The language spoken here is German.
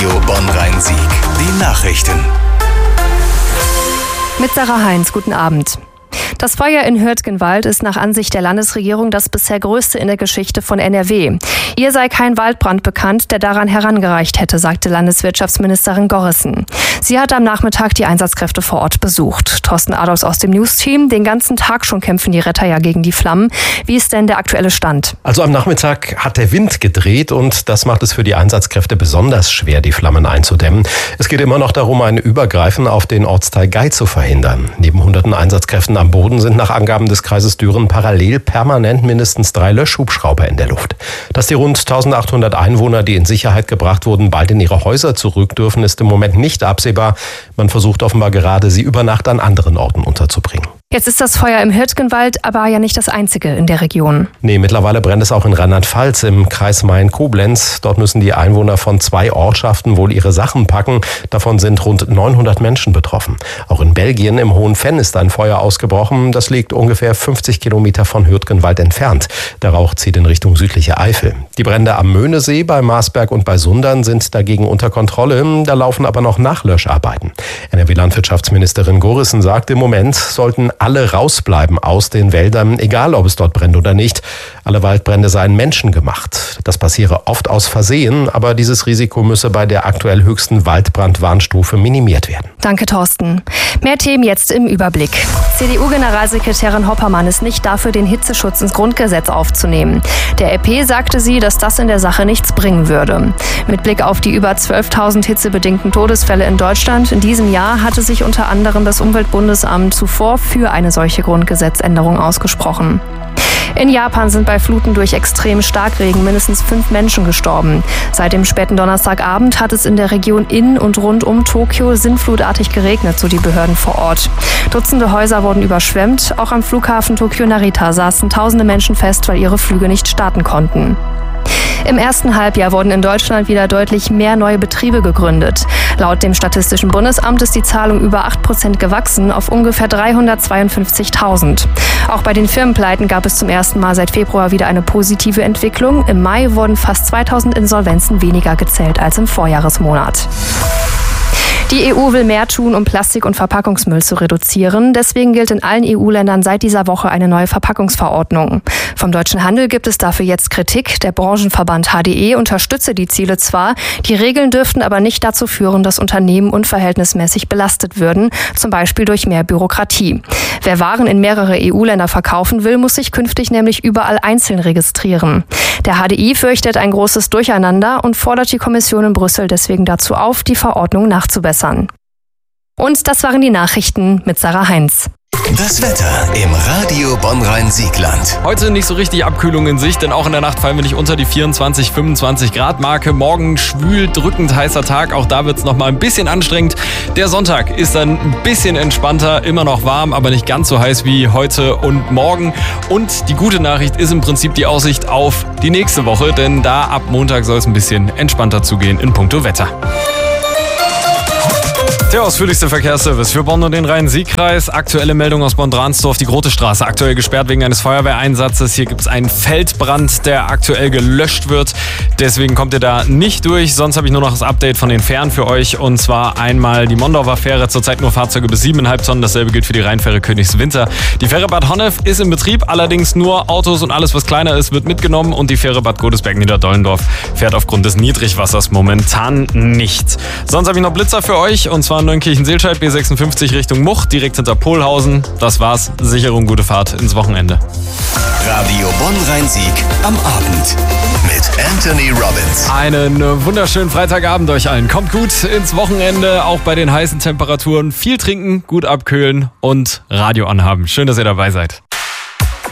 Radio Bonn-Rhein-Sieg. Die Nachrichten. Mit Sarah Heinz, guten Abend. Das Feuer in Hürtgenwald ist nach Ansicht der Landesregierung das bisher größte in der Geschichte von NRW. Ihr sei kein Waldbrand bekannt, der daran herangereicht hätte, sagte Landeswirtschaftsministerin Gorrissen. Sie hat am Nachmittag die Einsatzkräfte vor Ort besucht. Thorsten Adolfs aus dem News-Team. Den ganzen Tag schon kämpfen die Retter ja gegen die Flammen. Wie ist denn der aktuelle Stand? Also am Nachmittag hat der Wind gedreht und das macht es für die Einsatzkräfte besonders schwer, die Flammen einzudämmen. Es geht immer noch darum, ein Übergreifen auf den Ortsteil Gei zu verhindern. Neben hunderten Einsatzkräften am Boden sind nach Angaben des Kreises Düren parallel permanent mindestens 3 Löschhubschrauber in der Luft. Dass die rund 1800 Einwohner, die in Sicherheit gebracht wurden, bald in ihre Häuser zurück dürfen, ist im Moment nicht absehbar. Man versucht offenbar gerade, sie über Nacht an anderen Orten unterzubringen. Jetzt ist das Feuer im Hürtgenwald aber ja nicht das einzige in der Region. Nee, mittlerweile brennt es auch in Rheinland-Pfalz im Kreis Main-Koblenz. Dort müssen die Einwohner von 2 Ortschaften wohl ihre Sachen packen. Davon sind rund 900 Menschen betroffen. Auch in Belgien im Hohen Venn ist ein Feuer ausgebrochen. Das liegt ungefähr 50 Kilometer von Hürtgenwald entfernt. Der Rauch zieht in Richtung südliche Eifel. Die Brände am Möhnesee, bei Marsberg und bei Sundern sind dagegen unter Kontrolle. Da laufen aber noch Nachlöscharbeiten. NRW-Landwirtschaftsministerin Gorrissen sagt, im Moment sollten alle rausbleiben aus den Wäldern, egal ob es dort brennt oder nicht. Alle Waldbrände seien menschengemacht. Das passiere oft aus Versehen, aber dieses Risiko müsse bei der aktuell höchsten Waldbrandwarnstufe minimiert werden. Danke, Thorsten. Mehr Themen jetzt im Überblick. CDU-Generalsekretärin Hoppermann ist nicht dafür, den Hitzeschutz ins Grundgesetz aufzunehmen. Der RP sagte sie, dass das in der Sache nichts bringen würde. Mit Blick auf die über 12.000 hitzebedingten Todesfälle in Deutschland in diesem Jahr hatte sich unter anderem das Umweltbundesamt zuvor für eine solche Grundgesetzänderung ausgesprochen. In Japan sind bei Fluten durch extremen Starkregen mindestens 5 Menschen gestorben. Seit dem späten Donnerstagabend hat es in der Region in und rund um Tokio sinnflutartig geregnet, so die Behörden vor Ort. Dutzende Häuser wurden überschwemmt. Auch am Flughafen Tokio-Narita saßen tausende Menschen fest, weil ihre Flüge nicht starten konnten. Im ersten Halbjahr wurden in Deutschland wieder deutlich mehr neue Betriebe gegründet. Laut dem Statistischen Bundesamt ist die Zahl um über 8% gewachsen auf ungefähr 352.000. Auch bei den Firmenpleiten gab es zum ersten Mal seit Februar wieder eine positive Entwicklung. Im Mai wurden fast 2000 Insolvenzen weniger gezählt als im Vorjahresmonat. Die EU will mehr tun, um Plastik- und Verpackungsmüll zu reduzieren. Deswegen gilt in allen EU-Ländern seit dieser Woche eine neue Verpackungsverordnung. Vom deutschen Handel gibt es dafür jetzt Kritik. Der Branchenverband HDE unterstütze die Ziele zwar, die Regeln dürften aber nicht dazu führen, dass Unternehmen unverhältnismäßig belastet würden, zum Beispiel durch mehr Bürokratie. Wer Waren in mehrere EU-Länder verkaufen will, muss sich künftig nämlich überall einzeln registrieren. Der HDI fürchtet ein großes Durcheinander und fordert die Kommission in Brüssel deswegen dazu auf, die Verordnung nachzubessern. Und das waren die Nachrichten mit Sarah Heinz. Das Wetter im Radio Bonn-Rhein-Siegland. Heute nicht so richtig Abkühlung in Sicht, denn auch in der Nacht fallen wir nicht unter die 24, 25 Grad Marke. Morgen schwül, drückend heißer Tag, auch da wird es nochmal ein bisschen anstrengend. Der Sonntag ist dann ein bisschen entspannter, immer noch warm, aber nicht ganz so heiß wie heute und morgen. Und die gute Nachricht ist im Prinzip die Aussicht auf die nächste Woche, denn da ab Montag soll es ein bisschen entspannter zugehen in puncto Wetter. Der ausführlichste Verkehrsservice für Bonn und den Rhein-Sieg-Kreis. Aktuelle Meldung aus Bonn-Dransdorf. Die Grote Straße aktuell gesperrt wegen eines Feuerwehreinsatzes. Hier gibt es einen Feldbrand, der aktuell gelöscht wird. Deswegen kommt ihr da nicht durch. Sonst habe ich nur noch das Update von den Fähren für euch. Und zwar einmal die Mondorfer Fähre. Zurzeit nur Fahrzeuge bis 7,5 Tonnen. Dasselbe gilt für die Rheinfähre Königswinter. Die Fähre Bad Honnef ist in Betrieb. Allerdings nur Autos und alles, was kleiner ist, wird mitgenommen. Und die Fähre Bad Godesberg-Niederdollendorf fährt aufgrund des Niedrigwassers momentan nicht. Sonst habe ich noch Blitzer für euch. Und zwar Neunkirchen-Seelscheid, B56 Richtung Much, direkt hinter Polhausen. Das war's. Sichere und gute Fahrt ins Wochenende. Radio Bonn-Rhein-Sieg am Abend mit Anthony Robbins. Einen wunderschönen Freitagabend euch allen. Kommt gut ins Wochenende, auch bei den heißen Temperaturen. Viel trinken, gut abkühlen und Radio anhaben. Schön, dass ihr dabei seid.